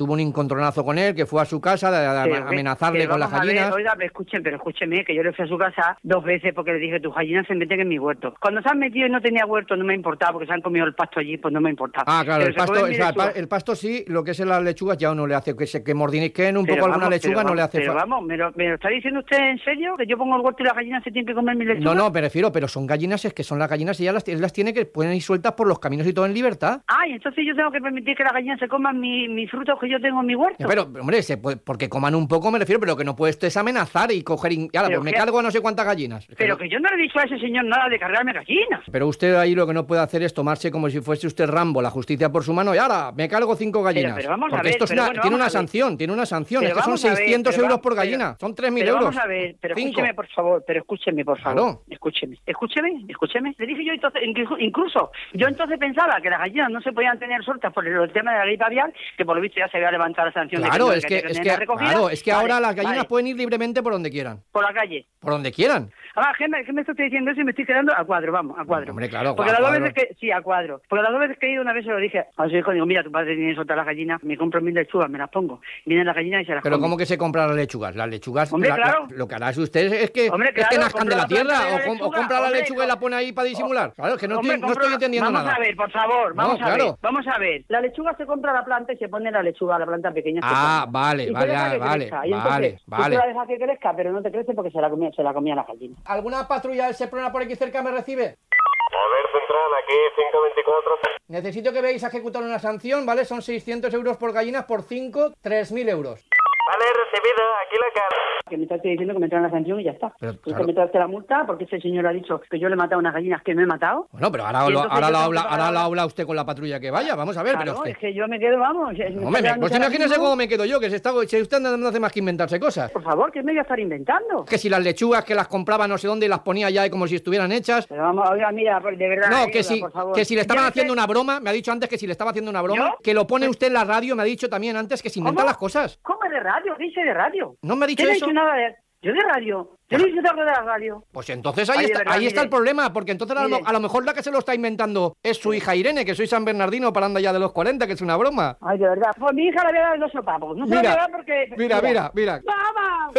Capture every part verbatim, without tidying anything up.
tuvo un encontronazo con él, que fue a su casa a, a, Pero, a amenazarle pero con las gallinas. Ver, oiga, escuchen, pero escúcheme, que yo le fui a su casa dos veces porque le dije, tus gallinas se meten en mi huerto. Cuando se han metido y no tenía huerto, no me importaba, porque se han comido el pasto allí, pues no me importaba. Ah, claro, pero el pasto, o sea, el, pa, el pasto sí, lo que es las lechugas ya no le hace, que se que mordisquen un pero poco vamos, alguna lechuga pero no vamos, le hace Pero fa... vamos, ¿me lo, ¿me lo está diciendo usted en serio? ¿Que yo pongo el huerto y las gallinas se tienen que comer mi lechuga? No, no, me refiero, pero son gallinas, es que son las gallinas y ya las, las tiene que pueden ir sueltas por los caminos y todo en libertad. Ah, y entonces yo tengo que permitir que las gallinas se coman mis mi frutos que yo tengo en mi huerto. Pero, hombre, se puede, porque coman un poco me refiero, pero lo que no puedes es amenazar y coger... Y, ya, pues me que... cargo a no sé cuántas gallinas. Pero que, que yo no le he dicho a ese señor nada de cargarme gallinas. Pero usted ahí lo que no puede hacer es tomarse como si fuese usted Rambo, la justicia por su mano, y ahora me cargo cinco gallinas. Pero, pero vamos porque a ver, esto es pero una, bueno, tiene una a sanción, tiene una sanción. Pero es que son seiscientos ver, euros va, por gallina, pero, son tres mil pero euros. Vamos a ver, pero Cinco. escúcheme por favor, pero escúcheme por favor. Claro. Escúcheme, escúcheme, escúcheme. Le dije yo entonces, incluso, yo entonces pensaba que las gallinas no se podían tener sueltas por el tema de la gripe aviar, que por lo visto ya se había levantado la sanción. Claro, de que es que, que es que, claro, es que vale, ahora las gallinas vale. pueden ir libremente por donde quieran. Por la calle. Por donde quieran. Ah, ¿qué me, ¿qué me estoy diciendo eso y me estoy quedando a cuadro? Vamos, a cuadro. Hombre, claro, Porque a las dos cuadro. veces que... Sí, a cuadro. Porque las dos veces que he ido, una vez se lo dije a su hijo, digo, mira, tu padre tiene que soltar las gallinas, me compro mil lechugas, me las pongo. Vienen las gallinas y se las Pero come. ¿cómo que se compran las lechugas? Las lechugas... Hombre, la, claro. La, lo que hará usted es que, hombre, claro, es que nazcan de la, la tierra de la o, lechuga, o compra hombre, la lechuga y la pone ahí para disimular. Claro, es que no, hombre, estoy, no estoy entendiendo vamos nada. Vamos a ver, por favor, vamos no, a claro. ver. Vamos a ver. La lechuga se compra la planta y se pone la lechuga, la planta pequeña. Ah, vale, vale, vale, vale, vale, vale. Tú la dejas que crezca, pero no te crece porque se la comía, se la comía la gallina. ¿Alguna patrulla del Seprona por aquí cerca me recibe? A ver, central, aquí cinco veinticuatro. Necesito que veáis a ejecutar una sanción, ¿vale? Son seiscientos euros por gallinas, por cinco, tres mil euros. Vale, recibido, aquí la cara. Que me estás diciendo que me traen la sanción y ya está. Pero, Tú claro. me traste la multa porque ese señor ha dicho que yo le he matado unas gallinas que no he matado. Bueno, pero ahora, lo, ahora, lo habla, ahora lo habla usted con la patrulla que vaya, vamos a ver. Claro, pero usted... es que yo me quedo, vamos. No, me, pues imagínese cómo me quedo yo, que se está, si usted no hace más que inventarse cosas. Por favor, ¿qué me voy a estar inventando? Que si las lechugas que las compraba no sé dónde y las ponía ya como si estuvieran hechas. Pero vamos, oiga, mira, de verdad. No, ayuda, que si, por favor. que si le estaban Ya haciendo sé- una broma, me ha dicho antes que si le estaba haciendo una broma, ¿Yo? que lo pone usted en la radio, me ha dicho también antes que se inventan ¿Cómo? las cosas. ¿Cómo de radio? ¿Qué dice de radio? ¿No me ha dicho Yo no he eso? dicho nada de... Yo de radio. Yo no he dicho algo de la radio. Pues entonces ahí, Ay, de está, verdad, ahí está mire. el problema, porque entonces a lo, Mire. a lo mejor la que se lo está inventando es su hija Irene, que soy San Bernardino para andar ya de los cuarenta, que es una broma. Ay, de verdad. Pues mi hija le voy a dar dos sopapos. No se lo voy a dar porque... mira, mira, mira. ¡Mamá!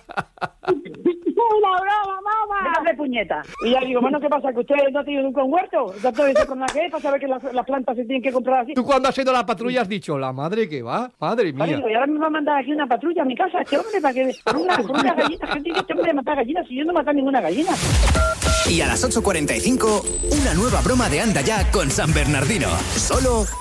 ¡Una broma, mamá! Déjame puñeta. Y ya digo, bueno, ¿qué pasa? ¿Que usted no ha tenido nunca un huerto? ¿Ya todo eso con la que es para saber que las, las plantas se tienen que comprar así? Tú cuando has ido a la patrulla has dicho, la madre que va, madre Vale, mía. digo, y ahora me va a mandar aquí una patrulla a mi casa, este hombre, para que... Por una, por una gallina, gente que este hombre mata gallinas y yo no mato ninguna gallina. Y a las ocho cuarenta y cinco, una nueva broma de Anda Ya con San Bernardino. Solo